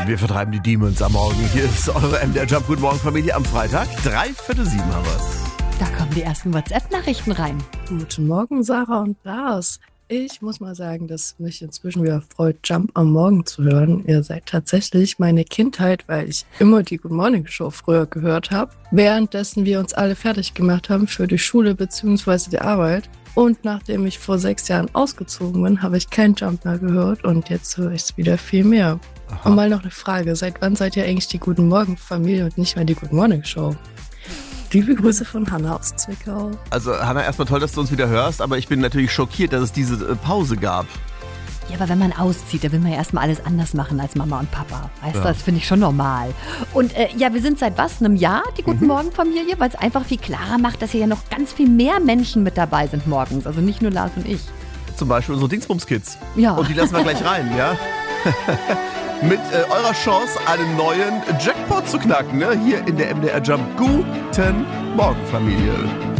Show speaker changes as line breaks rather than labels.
Wir vertreiben die Demons am Morgen. Hier ist eure MDR Jump. Guten Morgen, Familie, am Freitag. 6:45 haben wir's.
Da kommen die ersten WhatsApp-Nachrichten rein.
Guten Morgen, Sarah und Lars. Ich muss mal sagen, dass mich inzwischen wieder freut, Jump am Morgen zu hören. Ihr seid tatsächlich meine Kindheit, weil ich immer die Good Morning Show früher gehört habe, währenddessen wir uns alle fertig gemacht haben für die Schule bzw. die Arbeit. Und nachdem ich vor 6 Jahren ausgezogen bin, habe ich kein Jump mehr gehört und jetzt höre ich es wieder viel mehr.
Aha.
Und mal noch eine Frage, seit wann seid ihr eigentlich die Guten Morgen Familie und nicht mehr die Good Morning Show? Liebe Grüße von Hanna aus Zwickau.
Also Hanna, erstmal toll, dass du uns wieder hörst, aber ich bin natürlich schockiert, dass es diese Pause gab.
Ja, aber wenn man auszieht, da will man ja erstmal alles anders machen als Mama und Papa. Weißt du,
Ja.
das finde ich schon normal. Und wir sind seit einem Jahr die Guten Morgen Familie, weil es einfach viel klarer macht, dass hier ja noch ganz viel mehr Menschen mit dabei sind morgens. Also nicht nur Lars und ich.
Zum Beispiel unsere Dingsbums-Kids.
Ja.
Und die lassen wir gleich rein, ja? Mit eurer Chance, einen neuen Jackpot zu knacken, ne? Hier in der MDR Jump. Guten Morgen, Familie.